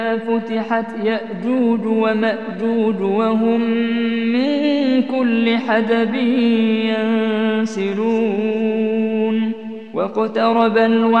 فتحت يأجوج ومأجوج وهم من كل حدب ينسلون واقترب الوعد